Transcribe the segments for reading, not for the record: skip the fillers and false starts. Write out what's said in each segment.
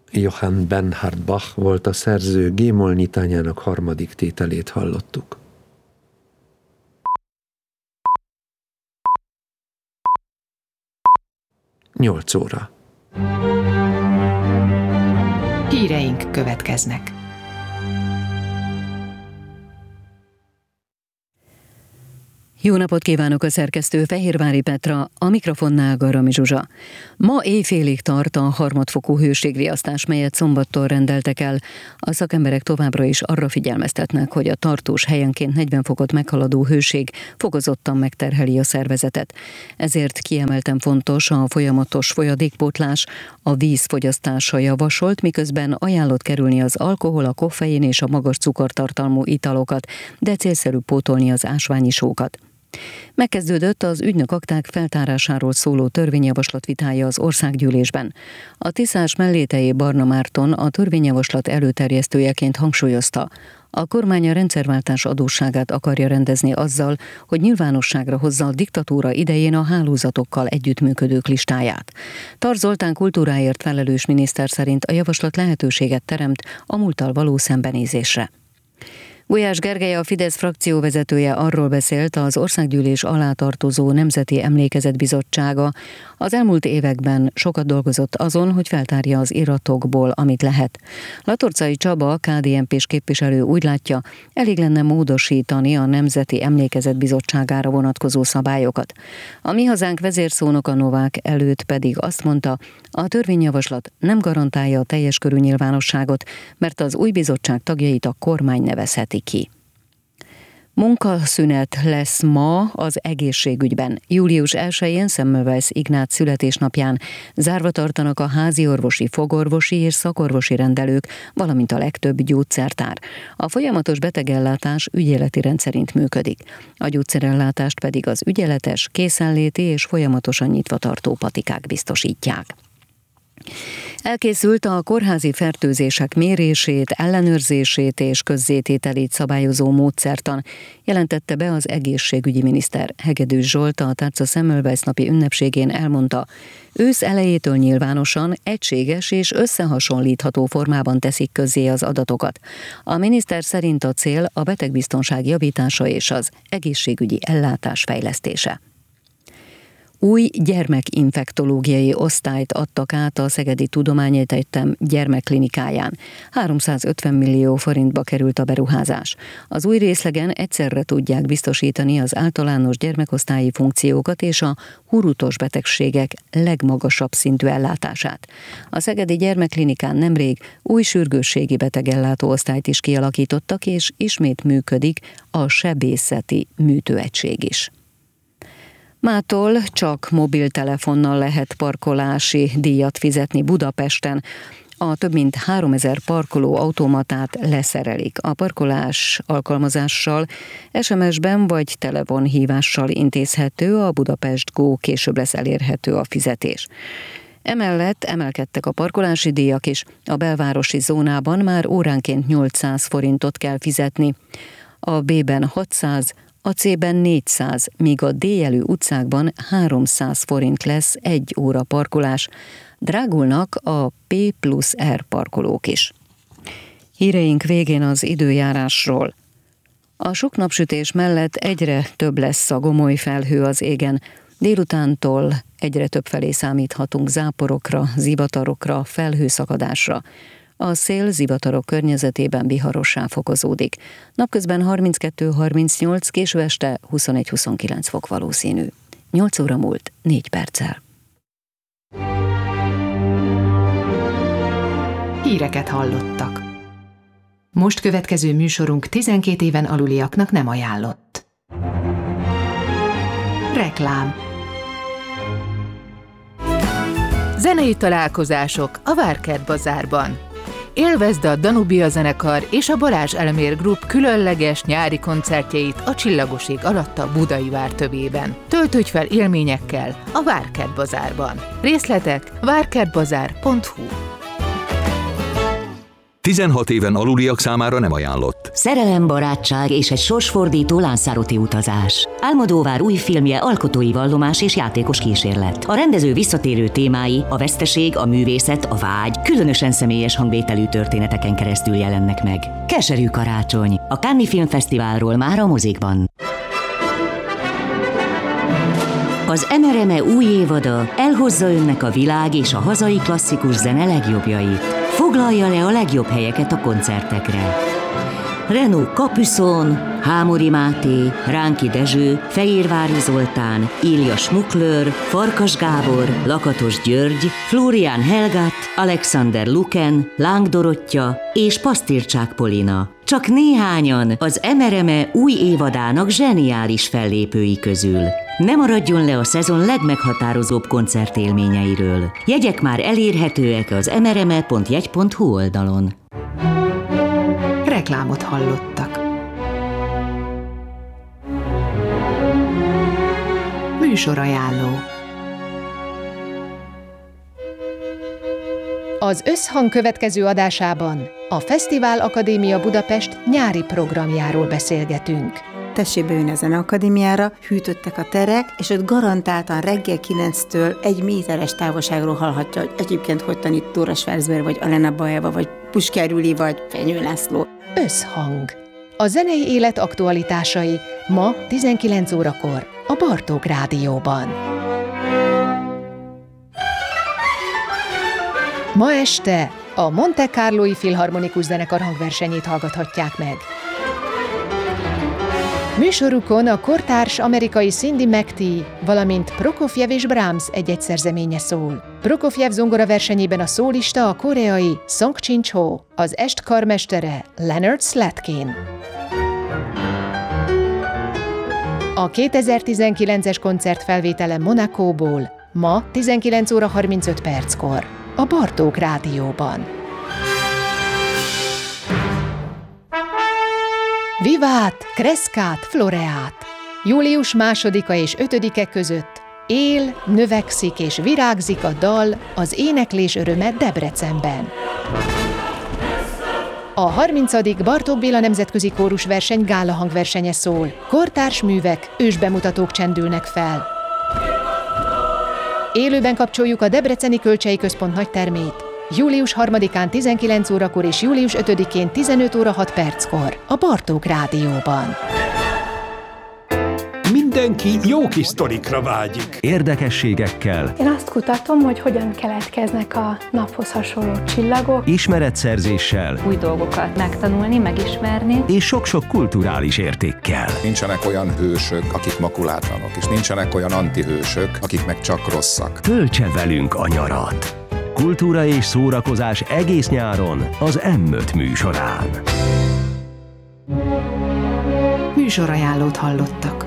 Johann Bernhard Bach volt a szerző, G-moll nyitányának harmadik tételét hallottuk. Nyolc óra. Híreink következnek. Jó napot kívánok, a szerkesztő Fehérvári Petra, a mikrofonnál Garami Zsuzsa. Ma éjfélig tart a harmadfokú hőségriasztás, melyet szombattól rendeltek el. A szakemberek továbbra is arra figyelmeztetnek, hogy a tartós helyenként 40 fokot meghaladó hőség fokozottan megterheli a szervezetet. Ezért kiemelten fontos a folyamatos folyadékpótlás, a víz fogyasztása javasolt, miközben ajánlott kerülni az alkohol, a koffein és a magas cukortartalmú italokat, de célszerű pótolni az ásványisókat. Megkezdődött az ügynök akták feltárásáról szóló törvényjavaslat vitája az országgyűlésben. A Tiszás Mellétei Barna Márton a törvényjavaslat előterjesztőjeként hangsúlyozta, a kormány a rendszerváltás adósságát akarja rendezni azzal, hogy nyilvánosságra hozza a diktatúra idején a hálózatokkal együttműködők listáját. Tar Zoltán kultúráért felelős miniszter szerint a javaslat lehetőséget teremt a múlttal való szembenézésre. Gulyás Gergely, a Fidesz frakcióvezetője arról beszélt, az országgyűlés alá tartozó Nemzeti Emlékezetbizottsága az elmúlt években sokat dolgozott azon, hogy feltárja az iratokból, amit lehet. Latorcai Csaba, KDNP-s képviselő úgy látja, elég lenne módosítani a Nemzeti Emlékezetbizottságára vonatkozó szabályokat. A Mi Hazánk vezérszónoka Novák előtt pedig azt mondta, a törvényjavaslat nem garantálja a teljes körű nyilvánosságot, mert az új bizottság tagjait a kormány nevezheti ki. Munkaszünet lesz ma az egészségügyben. Július 1-én Semmelweis Ignác születésnapján zárva tartanak a házi orvosi, fogorvosi és szakorvosi rendelők, valamint a legtöbb gyógyszertár. A folyamatos betegellátás ügyeleti rendszerint működik. A gyógyszerellátást pedig az ügyeletes, készenléti és folyamatosan nyitva tartó patikák biztosítják. Elkészült a kórházi fertőzések mérését, ellenőrzését és közzétételét szabályozó módszertan, jelentette be az egészségügyi miniszter. Hegedűs Zsolt a tárca Semmelweis napi ünnepségén elmondta, ősz elejétől nyilvánosan, egységes és összehasonlítható formában teszik közzé az adatokat. A miniszter szerint a cél a betegbiztonság javítása és az egészségügyi ellátás fejlesztése. Új gyermekinfektológiai osztályt adtak át a Szegedi Tudományegyetem gyermekklinikáján. 350 millió forintba került a beruházás. Az új részlegen egyszerre tudják biztosítani az általános gyermekosztályi funkciókat és a hurutos betegségek legmagasabb szintű ellátását. A Szegedi Gyermekklinikán nemrég új sürgősségi betegellátó osztályt is kialakítottak, és ismét működik a sebészeti műtőegység is. Mától csak mobiltelefonnal lehet parkolási díjat fizetni Budapesten. A több mint 3000 parkoló automatát leszerelik. A parkolás alkalmazással, SMS-ben vagy telefonhívással intézhető, a Budapest Go, később lesz elérhető a fizetés. Emellett emelkedtek a parkolási díjak is. A belvárosi zónában már óránként 800 forintot kell fizetni. A B-ben 600, a C-ben 400, míg a D-jelű utcákban 300 forint lesz egy óra parkolás. Drágulnak a P+R parkolók is. Híreink végén az időjárásról. A sok napsütés mellett egyre több lesz a gomoly felhő az égen. Délutántól egyre több felé számíthatunk záporokra, zivatarokra, felhőszakadásra. A szél zivatarok környezetében viharossá fokozódik. Napközben 32-38, késő este 21-29 fok valószínű. 8 óra múlt 4 perccel. Híreket hallottak. Most következő műsorunk 12 éven aluliaknak nem ajánlott. Reklám. Zenei találkozások a Várkert Bazárban. Élvezd a Danubia zenekar és a Balázs Elmér Group különleges nyári koncertjeit a Csillagos ég alatt a Budai Vár tövében. Töltődj fel élményekkel a Várkert Bazárban. Részletek várkertbazár.hu. 16 éven aluliak számára nem ajánlott. Szerelem, barátság és egy sorsfordító Lanzarote utazás. Almodóvár új filmje alkotói vallomás és játékos kísérlet. A rendező visszatérő témái, a veszteség, a művészet, a vágy, különösen személyes hangvételű történeteken keresztül jelennek meg. Keserű karácsony. A Cannes Filmfesztiválról már a mozikban. Az MRME új évada elhozza önnek a világ és a hazai klasszikus zene legjobbjait. Foglalja le a legjobb helyeket a koncertekre. Renaud Capuçon, Hámori Máté, Ránki Dezső, Fehérvári Zoltán, Ilja Schmuckler, Farkas Gábor, Lakatos György, Florian Helgat, Alexander Luken, Láng Dorottya és Pasztircsák Polina. Csak néhányan az MRME új évadának zseniális fellépői közül. Ne maradjon le a szezon legmeghatározóbb koncertélményeiről. Jegyek már elérhetőek az mrme.jegy.hu oldalon. Reklámot hallottak. Műsorajánló. Az Összhang következő adásában a Fesztivál Akadémia Budapest nyári programjáról beszélgetünk. Tessék bejönni a Zeneakadémiára, hűtöttek a terek, és ott garantáltan reggel 9-től 1 méteres távolságról hallhatja, hogy egyébként hogy tanít Dóra Schwarzberg, vagy Alena Bajeva, vagy Puskár Júli, vagy Fenyő László. Összhang. A zenei élet aktualitásai ma 19 órakor a Bartók Rádióban. Ma este a Monte Carlói Filharmonikus Zenekar hangversenyét hallgathatják meg. Műsorukon a kortárs amerikai Cindy McTee, valamint Prokofjev és Brahms egy-egy szerzeménye szól. Prokofjev zongora versenyében a szólista a koreai Song Chin-cho, az est karmestere Leonard Slatkin. A 2019-es koncert felvétele Monacóból ma 19 óra 35 perckor a Bartók Rádióban. Vivát, Crescat, Floreat. Július 2-a és 5-e között él, növekszik és virágzik a dal, az éneklés öröme Debrecenben. A 30. Bartók Béla Nemzetközi Kórusverseny gála hangversenye szól. Kortárs művek, ősbemutatók csendülnek fel. Élőben kapcsoljuk a Debreceni Kölcsei Központ nagytermét. Július 3-án 19 órakor és július 5-én 15 óra 6 perckor a Bartók Rádióban. Mindenki jó kis sztorikra vágyik. Érdekességekkel. Én azt kutatom, hogy hogyan keletkeznek a naphoz hasonló csillagok. Ismeretszerzéssel. Új dolgokat megtanulni, megismerni. És sok-sok kulturális értékkel. Nincsenek olyan hősök, akik makulátlanok, és nincsenek olyan antihősök, akik meg csak rosszak. Töltse velünk a nyarat. Kultúra és szórakozás egész nyáron az M5 műsorán. Műsorajánlót hallottak.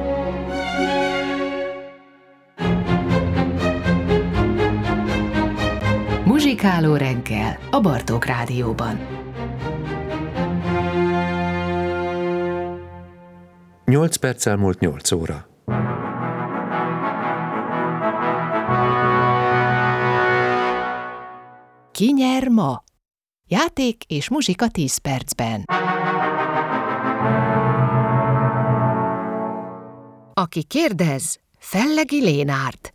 Muzsikáló reggel a Bartók Rádióban. 8 perccel múlt 8 óra. Ki nyer ma? Játék és muzsika 10 percben. Aki kérdez, Fellegi Lénárt.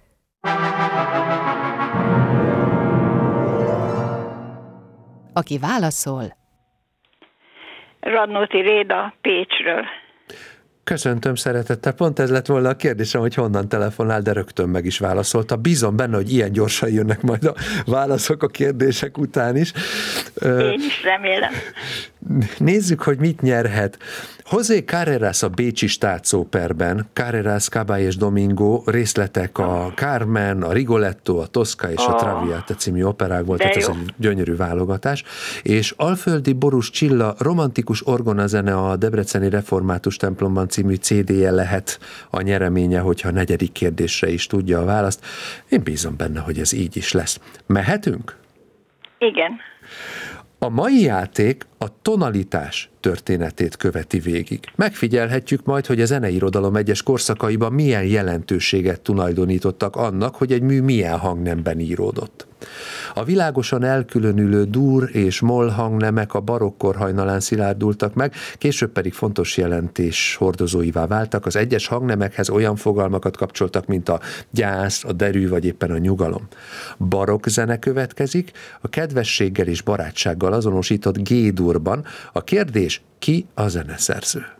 Aki válaszol, Radnóti Réda Pécsről. Köszöntöm szeretettel. Pont ez lett volna a kérdésem, hogy honnan telefonál, de rögtön meg is válaszolta. Bízom benne, hogy ilyen gyorsan jönnek majd a válaszok a kérdések után is. Én is remélem. Nézzük, hogy mit nyerhet. José Carreras a bécsi Staatsoperben, Carreras, Caball és Domingo, részletek a Carmen, a Rigoletto, a Tosca és a Traviata című operákból, tehát ez egy gyönyörű válogatás. És Alföldi Borús Csilla romantikus orgonazene a Debreceni Református templomban című CD-je lehet a nyereménye, hogyha a 4. kérdésre is tudja a választ. Én bízom benne, hogy ez így is lesz. Mehetünk? Igen. A mai játék a tonalitás történetét követi végig. Megfigyelhetjük majd, hogy a zeneirodalom egyes korszakaiban milyen jelentőséget tulajdonítottak annak, hogy egy mű milyen hangnemben íródott. A világosan elkülönülő dur és moll hangnemek a barokkor hajnalán szilárdultak meg, később pedig fontos jelentés hordozóivá váltak, az egyes hangnemekhez olyan fogalmakat kapcsoltak, mint a gyász, a derű vagy éppen a nyugalom. Barokk zene következik, a kedvességgel és barátsággal azonosított G-durban. A kérdés, ki a zeneszerző?